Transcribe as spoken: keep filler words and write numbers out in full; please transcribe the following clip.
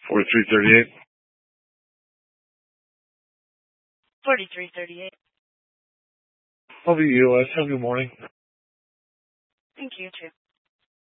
forty-three thirty-eight. forty-three thirty-eight. W U S. Have a good morning. Thank you, too.